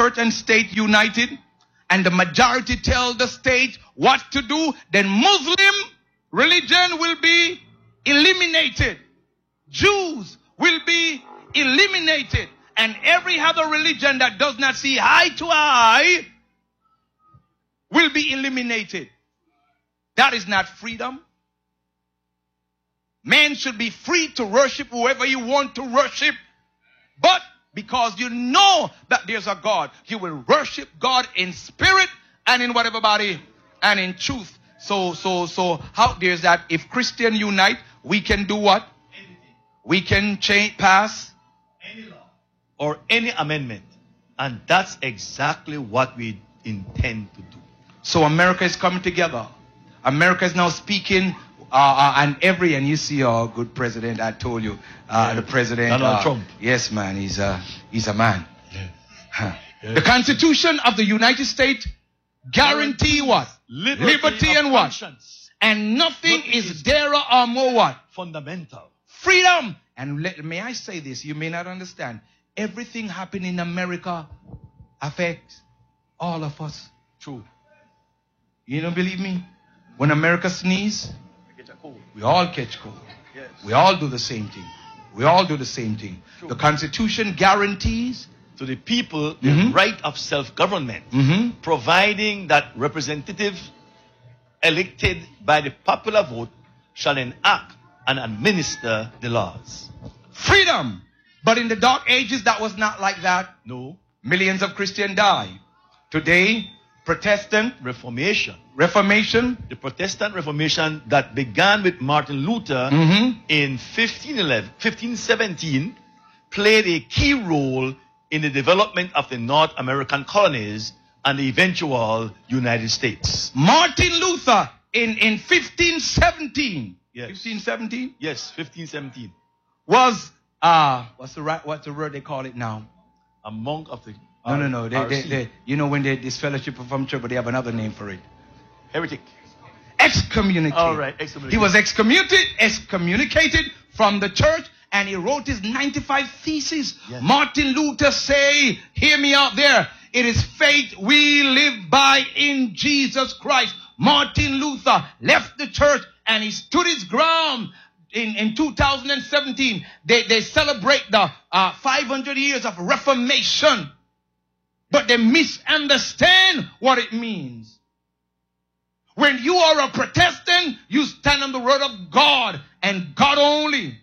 church and state united, and the majority tell the state what to do, then Muslim religion will be eliminated. Jews will be eliminated. And every other religion that does not see eye to eye will be eliminated. That is not freedom. Man should be free to worship whoever you want to worship. But because you know that there's a God, you will worship God in spirit and in whatever body and in truth. So how there's that? If Christian unite, we can do what? Anything. We can pass Any law or any amendment. And that's exactly what we intend to do. So America is coming together. America is now speaking, and you see our good president. I told you, the president, Donald Trump. Yes, man, he's a man. Yes. Huh. Yes. The Constitution of the United States guarantee what? Liberty and what? Conscience. And nothing is dearer or more what? Fundamental. Freedom. And may I say this? You may not understand. Everything happening in America affects all of us. True. You don't believe me? When America sneezes, we all catch cold. Yes. We all do the same thing. We all do the same thing. True. The Constitution guarantees To the people the right of self-government, providing that representative elected by the popular vote shall enact and administer the laws. freedom. But in the dark ages, that was not like that. No. Millions of Christians died. Today, Protestant Reformation. Reformation. The Protestant Reformation that began with Martin Luther in 1517 played a key role in the development of the North American colonies and the eventual United States. Martin Luther in 1517. Yes. 1517 Yes, 1517. was what's the word they call it now? A monk of the No. RC. They you know when they disfellowship from church, but they have another name for it. Heretic. Excommunicated. All right, excommunicated. He was excommunicated from the church, and he wrote his 95 Theses. Yes. Martin Luther say, hear me out there, it is faith we live by in Jesus Christ. Martin Luther left the church and he stood his ground. In 2017, they celebrate the 500 years of Reformation, but they misunderstand what it means. When you are a Protestant, you stand on the word of God and God only.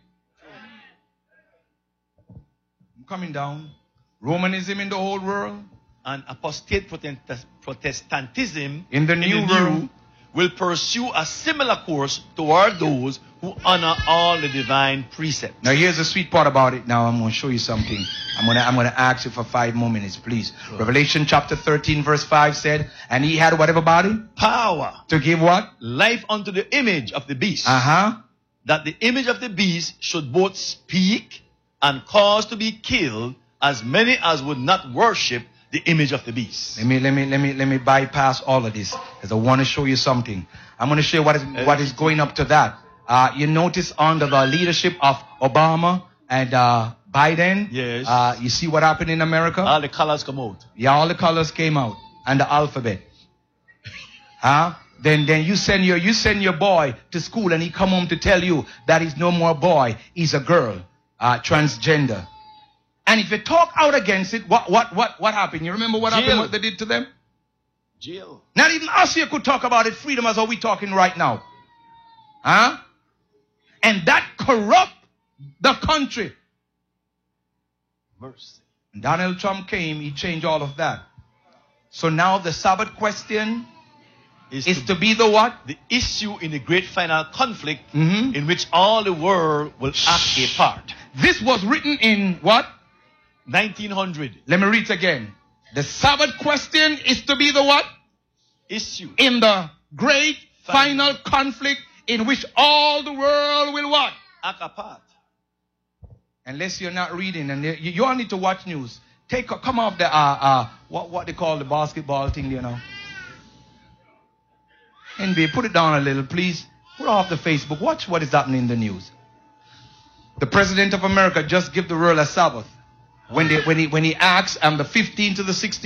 I'm coming down. Romanism in the whole world. And apostate Protestantism In the new world. will pursue a similar course toward those who honor all the divine precepts. Now here's the sweet part about it. Now I'm going to show you something. I'm going to ask you for 5 more minutes, please. Sure. Revelation chapter 13 verse 5 said, and he had whatever body? Power To give what? life unto the image of the beast, That the image of the beast should both speak and cause to be killed as many as would not worship the image of the beast. Let me bypass all of this because I want to show you something. I'm going to show you what is going up to that. You notice under the leadership of Obama and Biden, Yes. you see what happened in America? All the colors come out. Yeah, all the colors came out and the alphabet. Then you send your boy to school and he come home to tell you that he's no more boy, he's a girl, transgender. And if you talk out against it, what happened? You remember what happened? What they did to them? Jail. Not even us here could talk about it. Freedom as are we talking right now. And that corrupt the country. Mercy. Donald Trump came, he changed all of that. So now the Sabbath question is to be the what? The issue in the great final conflict in which all the world will act a part. This was written in what? 1900. Let me read it again. The Sabbath question is to be the what? Issue. In the great final conflict in which all the world will what? Act a part. Unless you're not reading, and you all need to watch news. Come off the what they call the basketball thing, you know. NBA, put it down a little, please. Put off the Facebook. Watch what is happening in the news. The President of America just give the world a Sabbath when he acts on the 15th to the 16th.